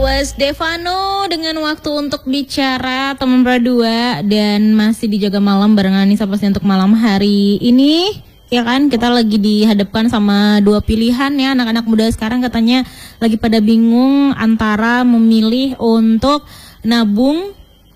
that was Devano dengan waktu untuk bicara teman berdua, dan masih dijaga malam barengan Anissa pasti untuk malam hari ini. Ya kan, kita lagi dihadapkan sama dua pilihan ya. Anak-anak muda sekarang katanya lagi pada bingung antara memilih untuk nabung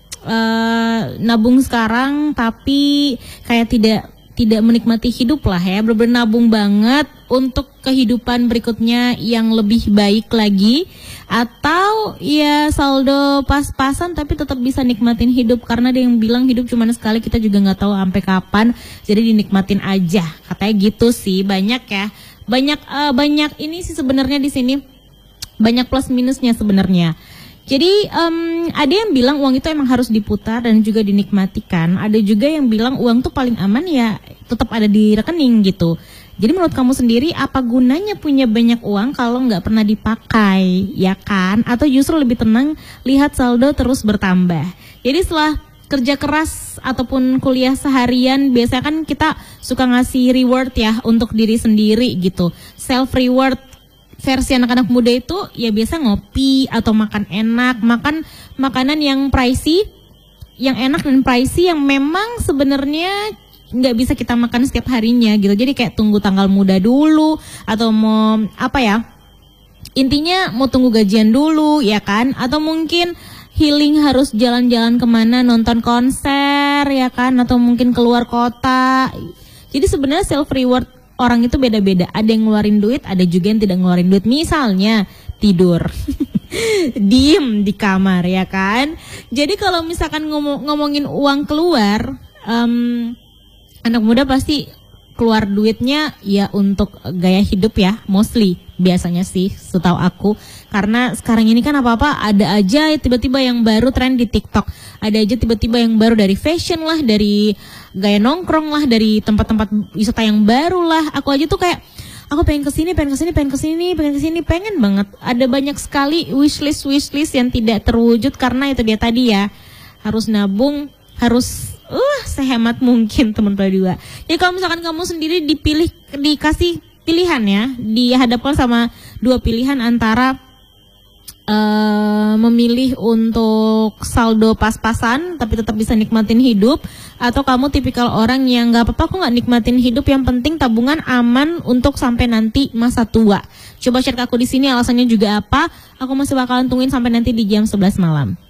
sekarang tapi kayak tidak menikmati hidup lah ya, bener-bener nabung banget untuk kehidupan berikutnya yang lebih baik lagi, atau ya saldo pas-pasan tapi tetap bisa nikmatin hidup, karena ada yang bilang hidup cuma sekali, kita juga nggak tahu sampai kapan, jadi dinikmatin aja katanya gitu sih. Banyak ya, banyak ini sih sebenarnya di sini, banyak plus minusnya sebenarnya. Jadi ada yang bilang uang itu emang harus diputar dan juga dinikmatikan. Ada juga yang bilang uang tuh paling aman ya tetap ada di rekening gitu. Jadi menurut kamu sendiri apa gunanya punya banyak uang kalau nggak pernah dipakai, ya kan? Atau justru lebih tenang lihat saldo terus bertambah. Jadi setelah kerja keras ataupun kuliah seharian, biasanya kan kita suka ngasih reward ya untuk diri sendiri gitu. Self reward. Versi anak-anak muda itu ya biasa ngopi atau makan enak, makan makanan yang pricey, yang enak dan pricey yang memang sebenarnya nggak bisa kita makan setiap harinya gitu. Jadi kayak tunggu tanggal muda dulu, atau mau apa ya, intinya mau tunggu gajian dulu ya kan, atau mungkin healing harus jalan-jalan kemana, nonton konser ya kan, atau mungkin keluar kota. Jadi sebenarnya self reward orang itu beda-beda, ada yang ngeluarin duit, ada juga yang tidak ngeluarin duit. Misalnya tidur, diem di kamar ya kan. Jadi kalau misalkan ngomongin uang keluar, anak muda pasti keluar duitnya ya untuk gaya hidup ya, mostly biasanya sih setahu aku. Karena sekarang ini kan apa-apa ada aja tiba-tiba yang baru tren di TikTok, ada aja tiba-tiba yang baru dari fashion lah, dari gaya nongkrong lah, dari tempat-tempat wisata yang baru lah. Aku aja tuh kayak aku pengen kesini pengen banget. Ada banyak sekali wishlist yang tidak terwujud karena itu dia tadi ya, harus nabung, harus sehemat mungkin teman berdua. Jadi kalau misalkan kamu sendiri dikasih pilihan ya, dihadapkan sama dua pilihan antara memilih untuk saldo pas-pasan tapi tetap bisa nikmatin hidup, atau kamu tipikal orang yang nggak apa-apa aku nggak nikmatin hidup, yang penting tabungan aman untuk sampai nanti masa tua. Coba share ke aku di sini alasannya juga apa. Aku masih bakalan tungguin sampai nanti di jam 11 malam.